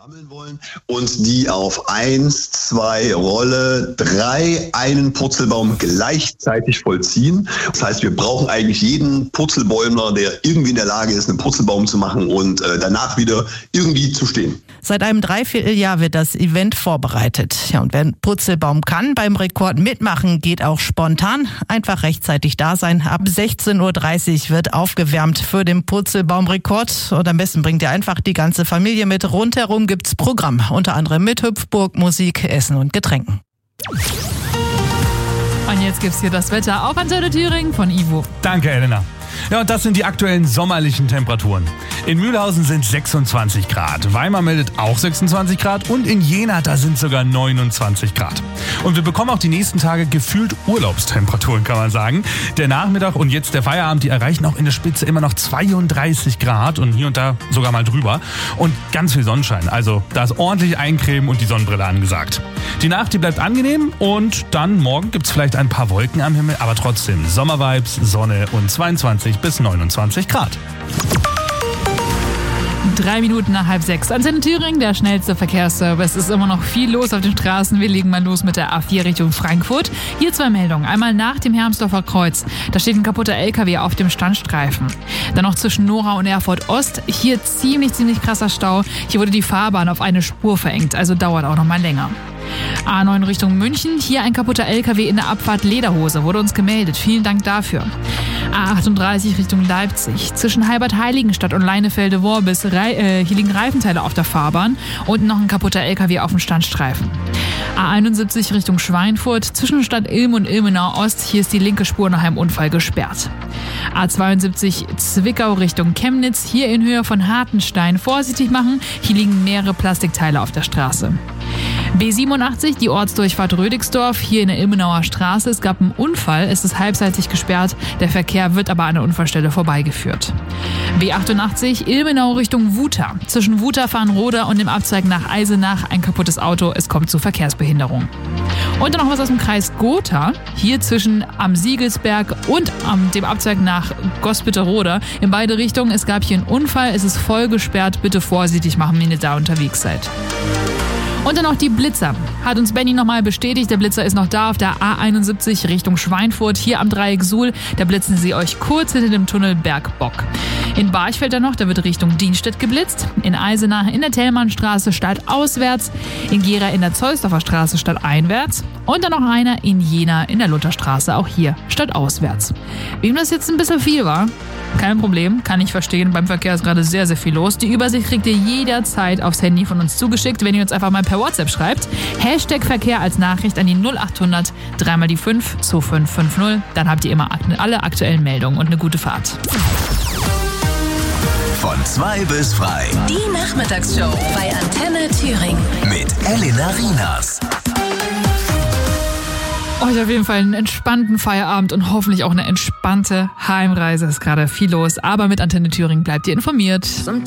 sammeln wollen und die auf 1, 2, Rolle 3 einen Purzelbaum gleichzeitig vollziehen. Das heißt, wir brauchen eigentlich jeden Purzelbäumler, der irgendwie in der Lage ist, einen Purzelbaum zu machen und danach wieder irgendwie zu stehen. Seit einem Dreivierteljahr wird das Event vorbereitet. Ja, und wer einen Purzelbaum kann beim Rekord mitmachen, geht auch spontan. Einfach rechtzeitig da sein. Ab 16:30 Uhr wird aufgewärmt für den Purzelbaumrekord. Und am besten bringt ihr einfach die ganze Familie mit. Rundherum gibt's Programm, unter anderem mit Hüpfburg, Musik, Essen und Getränken. Und jetzt gibt's hier das Wetter auf Antenne Thüringen von Ivo. Danke, Elena. Ja, und das sind die aktuellen sommerlichen Temperaturen. In Mühlhausen sind 26 Grad, Weimar meldet auch 26 Grad und in Jena, da sind sogar 29 Grad. Und wir bekommen auch die nächsten Tage gefühlt Urlaubstemperaturen, kann man sagen. Der Nachmittag und jetzt der Feierabend, die erreichen auch in der Spitze immer noch 32 Grad und hier und da sogar mal drüber. Und ganz viel Sonnenschein, also da ist ordentlich Eincremen und die Sonnenbrille angesagt. Die Nacht, die bleibt angenehm und dann morgen gibt's vielleicht ein paar Wolken am Himmel, aber trotzdem Sommervibes, Sonne und 22 bis 29 Grad. 3 Minuten nach 5:30. Antenne Thüringen, der schnellste Verkehrsservice. Es ist immer noch viel los auf den Straßen. Wir legen mal los mit der A4 Richtung Frankfurt. Hier 2 Meldungen. Einmal nach dem Hermsdorfer Kreuz. Da steht ein kaputter LKW auf dem Standstreifen. Dann noch zwischen Nora und Erfurt Ost. Hier ziemlich krasser Stau. Hier wurde die Fahrbahn auf eine Spur verengt. Also dauert auch noch mal länger. A9 Richtung München. Hier ein kaputter LKW in der Abfahrt Lederhose. Wurde uns gemeldet. Vielen Dank dafür. A38 Richtung Leipzig. Zwischen Heilbad-Heiligenstadt und Leinefelde-Worbis. Hier liegen Reifenteile auf der Fahrbahn und noch ein kaputter LKW auf dem Standstreifen. A71 Richtung Schweinfurt. Zwischen Stadt Ilm und Ilmenau Ost. Hier ist die linke Spur nach einem Unfall gesperrt. A72 Zwickau Richtung Chemnitz. Hier in Höhe von Hartenstein. Vorsichtig machen. Hier liegen mehrere Plastikteile auf der Straße. B87, die Ortsdurchfahrt Rödigsdorf, hier in der Ilmenauer Straße. Es gab einen Unfall, es ist halbseitig gesperrt, der Verkehr wird aber an der Unfallstelle vorbeigeführt. B88, Ilmenau Richtung Wuta. Zwischen Wuta-Farnroda und dem Abzweig nach Eisenach ein kaputtes Auto, es kommt zu Verkehrsbehinderung. Und dann noch was aus dem Kreis Gotha, hier zwischen am Siegelsberg und dem Abzweig nach Gospitterode. In beide Richtungen, es gab hier einen Unfall, es ist voll gesperrt, bitte vorsichtig machen, wenn ihr da unterwegs seid. Und dann noch die Blitzer. Hat uns Benny nochmal bestätigt, der Blitzer ist noch da auf der A71 Richtung Schweinfurt, hier am Dreieck Suhl. Da blitzen sie euch kurz hinter dem Tunnel Bergbock. In Barchfeld dann noch, da wird Richtung Dienstedt geblitzt. In Eisenach in der Thälmannstraße stadtauswärts. In Gera in der Zollsdorfer Straße stadteinwärts. Und dann noch einer in Jena in der Lutherstraße, auch hier stadtauswärts. Wem das jetzt ein bisschen viel war, kein Problem, kann ich verstehen. Beim Verkehr ist gerade sehr viel los. Die Übersicht kriegt ihr jederzeit aufs Handy von uns zugeschickt, wenn ihr uns einfach mal per WhatsApp schreibt. Hashtag Verkehr als Nachricht an die 0800 3 mal die 5 2550. Dann habt ihr immer alle aktuellen Meldungen und eine gute Fahrt. Von 2 bis frei. Die Nachmittagsshow bei Antenne Thüringen. Mit Elena Rienas. Euch auf jeden Fall einen entspannten Feierabend und hoffentlich auch eine entspannte Heimreise. Es ist gerade viel los, aber mit Antenne Thüringen bleibt ihr informiert.